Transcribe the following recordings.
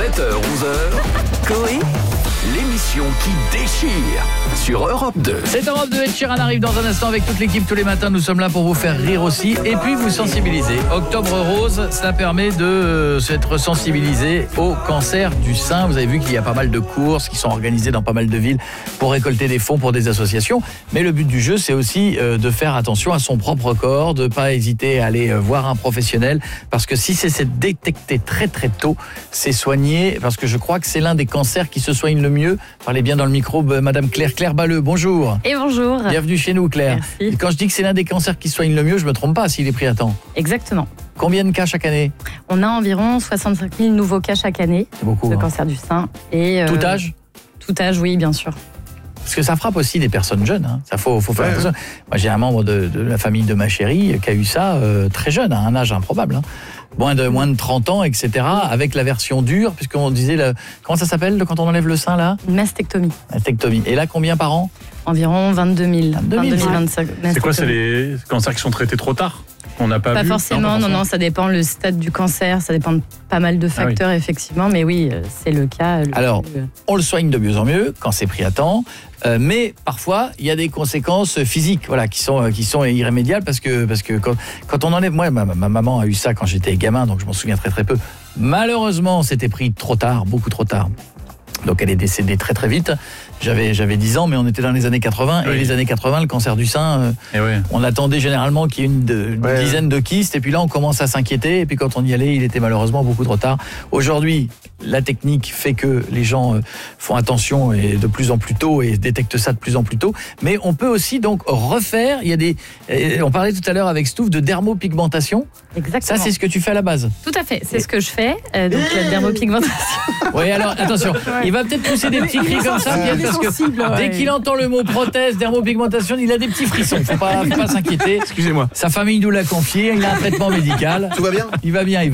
7h-11h, Coé, l'émission qui déchire sur Europe 2. C'est Europe 2, Ed Sheeran arrive dans un instant avec toute l'équipe tous les matins. Nous sommes là pour vous faire rire aussi et puis vous sensibiliser. Octobre Rose, cela permet de s'être sensibilisé au cancer du sein. Vous avez vu qu'il y a pas mal de courses qui sont organisées dans pas mal de villes pour récolter des fonds pour des associations. Mais le but du jeu, c'est aussi de faire attention à son propre corps, de ne pas hésiter à aller voir un professionnel. Parce que si c'est détecté très très tôt, c'est soigné. Parce que je crois que c'est l'un des cancers qui se soigne le mieux. Parlez bien dans le micro, Madame Claire Balleux, bonjour. Et bonjour. Bienvenue chez nous, Claire. Merci. Et quand je dis que c'est l'un des cancers qui soigne le mieux, je me trompe pas s'il est pris à temps. Exactement. Combien de cas chaque année? On a environ 65 000 nouveaux cas chaque année C'est beaucoup. de cancer du sein. Et, Tout âge? Tout âge, oui, bien sûr. Parce que ça frappe aussi des personnes jeunes. Hein. Ça faut faire attention. Moi, j'ai un membre de la famille de ma chérie qui a eu ça très jeune, à un âge improbable. Hein. Moins de 30 ans, etc. Avec la version dure, puisqu'on disait... Comment ça s'appelle quand on enlève le sein, là? Une mastectomie. Mastectomie. Et là, combien par an? Environ 22 000. 22 000. 25. C'est quoi, c'est les cancers qui sont traités trop tard? On n'a pas Pas vu? forcément, non, ça dépend le stade du cancer, ça dépend de pas mal de facteurs, effectivement, mais oui, c'est le cas. Alors, on le soigne de mieux en mieux quand c'est pris à temps, mais parfois, il y a des conséquences physiques qui sont irrémédiables parce que quand on enlève... Moi, ma maman a eu ça quand j'étais gamin, donc je m'en souviens très très peu. Malheureusement, c'était pris trop tard, beaucoup trop tard. Donc elle est décédée très très vite. J'avais 10 ans, mais on était dans les années 80. Et les années 80, le cancer du sein, on attendait généralement qu'il y ait une dizaine de kystes. Et puis là, on commence à s'inquiéter. Et puis quand on y allait, il était malheureusement beaucoup trop tard. Aujourd'hui, la technique fait que les gens font attention et de plus en plus tôt et détectent ça de plus en plus tôt. Mais on peut aussi donc refaire. Il y a on parlait tout à l'heure avec Stouff de dermopigmentation. Exactement. Ça, c'est ce que tu fais à la base. Tout à fait, c'est ce que je fais. Donc la dermopigmentation. Oui, alors attention, il va peut-être pousser des petits cris comme ça, parce que dès qu'il entend le mot prothèse, dermopigmentation, il a des petits frissons. Faut pas s'inquiéter. Excusez-moi. Sa famille nous l'a confié, il a un traitement médical. Tout va bien? Il va bien.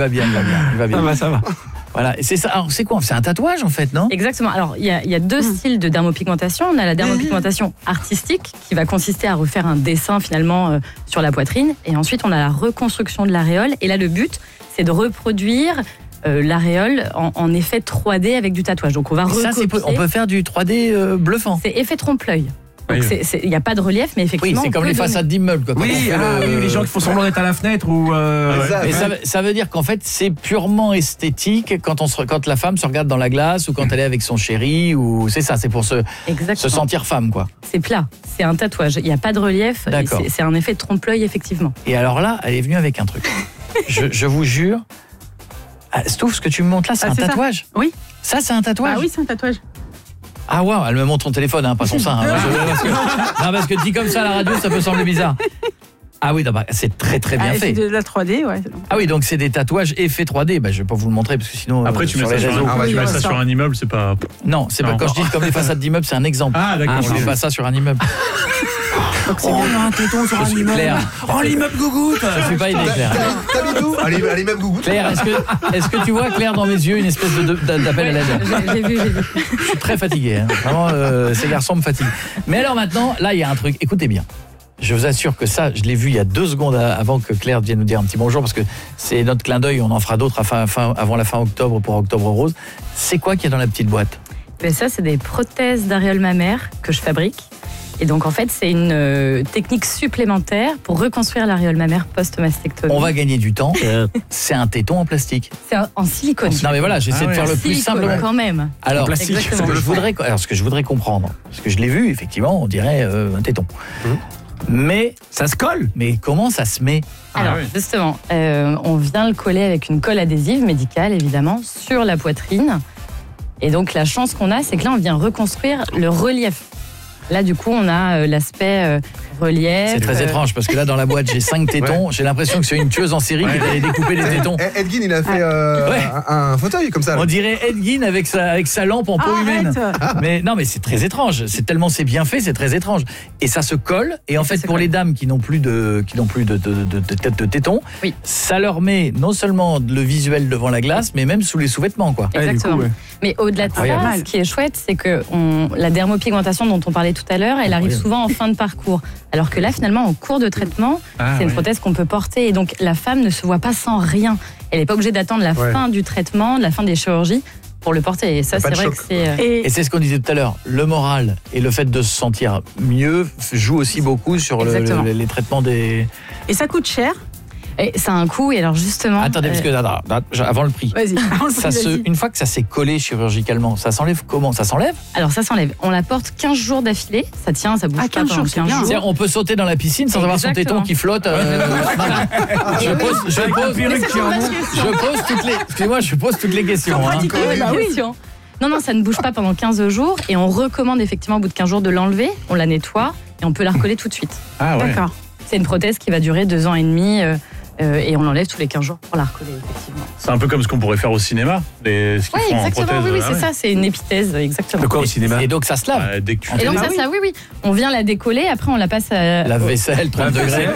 Ça va. Voilà, c'est ça. Alors c'est quoi? C'est un tatouage en fait, non? Exactement. Alors il y a deux styles de dermopigmentation. On a la dermopigmentation artistique qui va consister à refaire un dessin finalement sur la poitrine, et ensuite on a la reconstruction de l'aréole. Et là le but c'est de reproduire l'aréole en effet 3D avec du tatouage. Donc on va recopier. On peut faire du 3D bluffant. C'est effet trompe-l'œil. Donc il n'y a pas de relief, mais effectivement. Oui, c'est comme les façades d'immeubles. Oui, les gens qui font semblant d'être à la fenêtre ou. Ça veut dire qu'en fait, c'est purement esthétique quand la femme se regarde dans la glace ou quand elle est avec son chéri, ou c'est ça, c'est pour se sentir femme, quoi. C'est plat, c'est un tatouage. Il n'y a pas de relief. C'est un effet trompe-l'œil, effectivement. Et alors là, elle est venue avec un truc. je vous jure. Stouff, ce que tu me montres là, c'est un tatouage? Ça. Oui. Ça, c'est un tatouage? Ah oui, c'est un tatouage. Ah waouh, elle me montre son téléphone, pas son sein. Parce que dit comme ça à la radio, ça peut sembler bizarre. Ah oui, c'est très très bien fait. C'est de la 3D, ouais. Ah oui, donc c'est des tatouages effets 3D. Je vais pas vous le montrer parce que sinon. Après, tu mets ça sur un immeuble, c'est pas. Non, c'est pas. Quand je dis comme les façades d'immeubles, c'est un exemple. Ah d'accord. Je ne fais pas ça sur un immeuble. On a un téton sur un immeuble. Claire. Oh, l'immeuble Gougoute. Je suis pas aidé, Claire. T'habites où? Allez, même Gougoute. Claire, est-ce que tu vois, Claire, dans mes yeux, une espèce d'appel à l'aide? J'ai vu. Je suis très fatigué. Vraiment, ces garçons me fatiguent. Mais alors maintenant, là, il y a un truc. Écoutez bien. Je vous assure que ça, je l'ai vu il y a 2 secondes avant que Claire vienne nous dire un petit bonjour, parce que c'est notre clin d'œil, on en fera d'autres avant la fin octobre pour Octobre Rose. C'est quoi qu'il y a dans la petite boîte? Ça, c'est des prothèses d'aréole mammaire que je fabrique. Et donc, en fait, c'est une technique supplémentaire pour reconstruire l'aréole mammaire post-mastectomie. On va gagner du temps. C'est un téton en plastique. C'est en silicone. Non, mais voilà, j'essaie de faire le plus simplement. Quand même. Alors, ce que je voudrais comprendre, parce que je l'ai vu, effectivement, on dirait un téton. Mais ça se colle. Mais comment ça se met? Alors, justement, on vient le coller avec une colle adhésive médicale, évidemment, sur la poitrine. Et donc, la chance qu'on a, c'est que là, on vient reconstruire le relief. Là, du coup, on a l'aspect relief. C'est très étrange, parce que là, dans la boîte, j'ai 5 tétons. J'ai l'impression que c'est une tueuse en série qui est allée découper les tétons. Ed Gein, il a fait un fauteuil comme ça. On dirait Ed Gein avec sa lampe en peau humaine. Mais non, mais c'est très étrange. C'est bien fait, c'est très étrange. Et ça se colle. Et en fait, pour les dames qui n'ont plus de tête de téton, ça leur met non seulement le visuel devant la glace, mais même sous les sous-vêtements, quoi. Exactement. Mais au-delà de ça, ce qui est chouette, c'est que la dermopigmentation dont on parlait tout à l'heure, elle arrive souvent en fin de parcours. Alors que là, finalement, en cours de traitement, c'est une prothèse qu'on peut porter. Et donc, la femme ne se voit pas sans rien. Elle n'est pas obligée d'attendre la fin du traitement, de la fin des chirurgies, pour le porter. Et ça, Pas c'est de vrai choc. que c'est... Et c'est ce qu'on disait tout à l'heure, le moral et le fait de se sentir mieux joue aussi beaucoup sur Exactement. les traitements des... Et ça coûte cher. Et ça a un coût, et alors justement... Attendez, parce que avant le prix, Vas-y. une fois que ça s'est collé chirurgicalement, ça s'enlève comment? Ça s'enlève? Alors ça s'enlève. On la porte 15 jours d'affilée, ça tient, ça bouge Ah, pas 15 pendant jours, c'est 15 bien. jours. C'est-à-dire, on peut sauter dans la piscine sans avoir son Exactement. téton qui flotte. Je pose toutes les questions. hein. Oui, bah oui. Non, ça ne bouge pas pendant 15 jours, et on recommande effectivement au bout de 15 jours de l'enlever, on la nettoie, et on peut la recoller tout de suite. Ah ouais. D'accord. C'est une prothèse qui va durer 2 ans et demi, et on l'enlève tous les 15 jours pour la recoller, effectivement. C'est un peu comme ce qu'on pourrait faire au cinéma. Ce qu'ils Oui, font en exactement, prothèse. oui, Ah c'est ouais. ça, c'est une épithèse, exactement. De quoi au cinéma? Et donc ça se lave. Dès que tu Et donc Ah ça, oui. On vient la décoller, après on la passe à... La vaisselle, 30 degrés.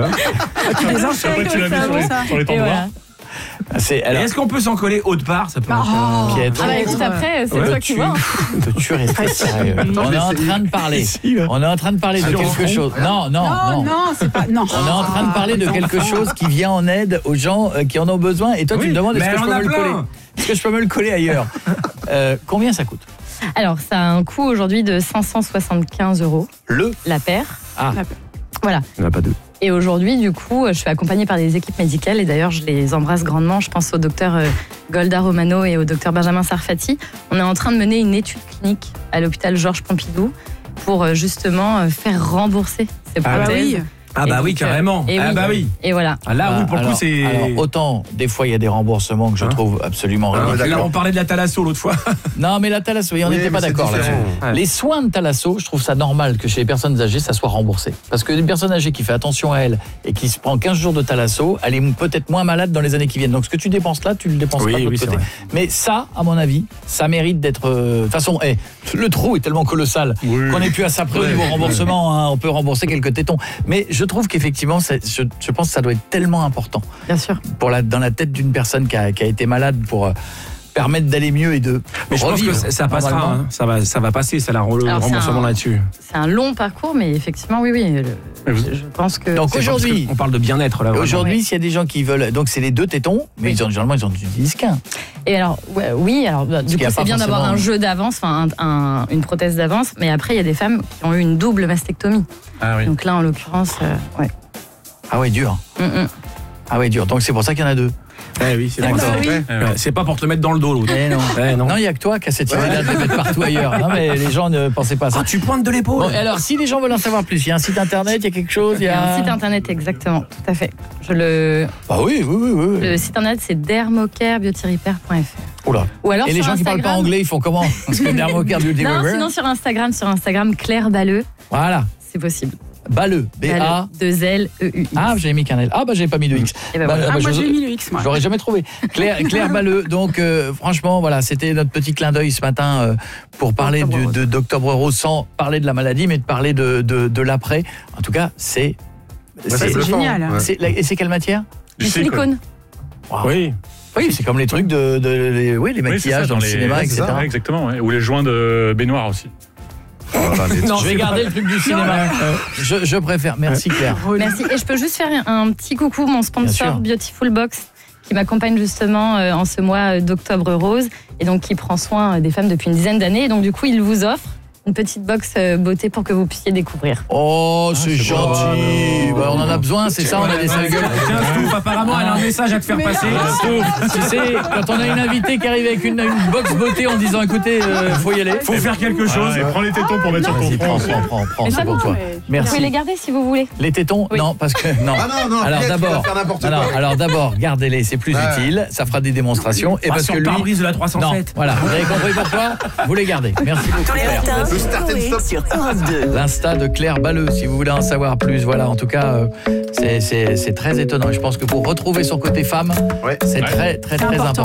Tu désinfectes Après, tu l'as mis avant ça. sur les Et tendroits. voilà. C'est, Et alors, est-ce qu'on peut s'en coller haute part? Ça peut être, Piètre. Ah bah écoute, après, c'est toi qui vois. Le tueur est très sérieux. On est en train de parler. On est en train de parler de quelque chose. Non. Non, c'est pas. Non. On est en train de parler de quelque chose qui vient en aide aux gens qui en ont besoin. Et toi, tu Oui, me demandes est-ce mais que je on peux a me le plein. coller? Est-ce que je peux me le coller ailleurs? Combien ça coûte? Alors, ça a un coût aujourd'hui de 575 € la paire. Ah. Voilà. Il n'y en a pas deux. Et aujourd'hui, du coup, je suis accompagnée par des équipes médicales, et d'ailleurs, je les embrasse grandement. Je pense au docteur Golda Romano et au docteur Benjamin Sarfati. On est en train de mener une étude clinique à l'hôpital Georges Pompidou pour justement faire rembourser ces Ah prothèses. oui. Ah Et bah donc, oui, carrément. et Ah oui. bah oui. Et voilà. Ah là, oui, pour le coup, c'est... alors, autant, des fois, il y a des remboursements que je trouve absolument ridicules. Là, on parlait de la thalasso l'autre fois. Non, mais la thalasso, on Oui, n'était pas mais c'est d'accord là-dessus. différent. Ouais. Les soins de thalasso, je trouve ça normal que chez les personnes âgées, ça soit remboursé. Parce qu'une personne âgée qui fait attention à elle et qui se prend 15 jours de thalasso, elle est peut-être moins malade dans les années qui viennent. Donc ce que tu dépenses là, tu le dépenses Oui, pas de l'autre oui, c'est côté. vrai. Mais ça, à mon avis, ça mérite d'être... De toute façon, le trou est tellement colossal Oui. qu'on n'est plus à ça près au niveau remboursement. Hein, on peut rembourser quelques tétons. Mais je trouve qu'effectivement, je pense que ça doit être tellement important Bien sûr. dans la tête d'une personne qui a été malade pour permettre d'aller mieux et de Mais je pense revivre. que ça passera, normalement. hein. ça va passer, ça, le Alors, c'est remboursement un- là-dessus. C'est un long parcours, mais effectivement, oui. Je pense que... Donc C'est pas parce aujourd'hui, on parle de bien-être là. vraiment. Aujourd'hui, s'il y a des gens qui veulent, donc c'est les deux tétons, mais Oui. généralement ils ont du disque. Et alors, oui, alors du qu'il y coup, a c'est pas bien d'avoir forcément- un jeu d'avance, enfin une prothèse d'avance, mais après, il y a des femmes qui ont eu une double mastectomie. Ah oui. Donc là, en l'occurrence, ouais. Ah ouais, dur. Ah ouais, dur. Donc c'est pour ça qu'il y en a deux. Eh oui, c'est D'accord. pour ça. oui. Ouais, c'est pas pour te le mettre dans le dos l'autre. Eh non. Eh non. Non, il n'y a que toi qui as cette idée-là de les mettre partout ailleurs. Non, mais les gens ne pensaient pas à ça. Ah, tu pointes de l'épaule. Bon, et alors, si les gens veulent en savoir plus, il y a un site internet, il y a quelque chose, Il y a un site internet, exactement, tout à fait. Le Bah oui. site internet, c'est dermocarebeautyrepair.fr. Oula. Ou alors Et les sur gens qui parlent pas Instagram. anglais, ils font comment? Parce que Dermocare Beauty Non, River. sinon sur Instagram, Claire Balleux, Voilà. c'est possible. Balleux. B-A. 2L-E-U-X. Ah, j'avais mis qu'un L. Ah, bah j'avais pas mis de X. Et ben Bah, voilà. bah, Moi, je- j'ai mis le X, moi. Je l'aurais jamais trouvé. Claire Balleux. Donc, franchement, voilà, c'était notre petit clin d'œil ce matin pour parler d'Octobre Rose, sans parler de la maladie, mais de parler de l'après. En tout cas, c'est bluffant, génial. hein. Ouais. Et c'est quelle matière? Du silicone. Waouh. Oui. Oui, c'est comme les trucs les Oui, c'est maquillages ça, dans le les- cinéma, ouais, etc. c'est ça, ouais, exactement. Ouais. Ou les joints de baignoire aussi. Non, Je vais garder le truc du cinéma. Je préfère. Merci Claire. Merci. Et je peux juste faire un petit coucou, mon Bien sponsor sûr. Beautiful Box, qui m'accompagne justement en ce mois d'Octobre Rose, et donc qui prend soin des femmes depuis une dizaine d'années. Et donc du coup, il vous offre une petite box beauté pour que vous puissiez découvrir. Oh, c'est gentil. Bah, on en a besoin, c'est ça, on a des sales gueules. Tiens, Stouff, apparemment, elle a un message à te faire passer. Tu sais, quand on a une invitée qui arrive avec une box beauté en disant écoutez, faut y aller. Faut faire quelque chose. Et prends les tétons pour mettre sur ton Vas-y, front. prends, Mais c'est ça, pour non, toi. mais- Vous Merci. pouvez les garder si vous voulez. Les tétons? Oui. Non, parce que non. Ah non, Alors Juliette, tu vas d'abord, faire n'importe non, quoi. alors d'abord, gardez-les, c'est plus Ouais. utile, ça fera des démonstrations. Et Pas parce sur que le lui, pare-brise de la non, 307. voilà, vous avez compris pourquoi? Vous les gardez. Merci beaucoup. Tous les Claire. matins, Le start and Coé stop. sur Europe 2. L'Insta de Claire Balleux, si vous voulez en savoir plus. Voilà, en tout cas, c'est très étonnant. Et je pense que pour retrouver son côté femme, Ouais. c'est très C'est important. important.